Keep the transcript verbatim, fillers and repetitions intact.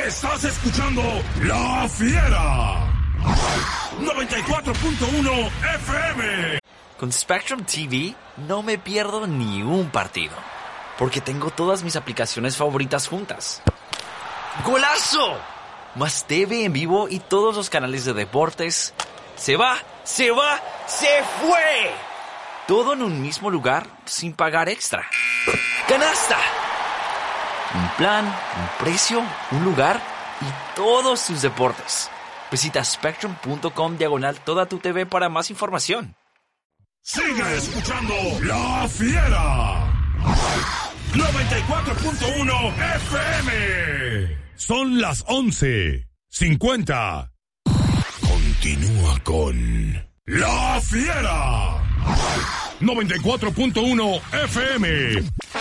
Estás escuchando La Fiera. noventa y cuatro punto uno F M. Con Spectrum T V no me pierdo ni un partido, porque tengo todas mis aplicaciones favoritas juntas. ¡Golazo! Más T V en vivo y todos los canales de deportes. ¡Se va! ¡Se va! ¡Se fue! Todo en un mismo lugar sin pagar extra. ¡Canasta! Un plan, un precio, un lugar y todos sus deportes. Visita spectrum.com diagonal toda tu T V para más información. Sigue escuchando La Fiera. noventa y cuatro punto uno F M. Son las once cincuenta. Continúa con La Fiera. noventa y cuatro punto uno F M.